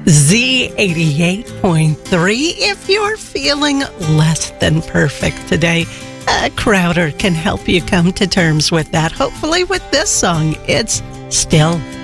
Z88.3. If you're feeling less than perfect today, Crowder can help you come to terms with that. Hopefully with this song, it's Still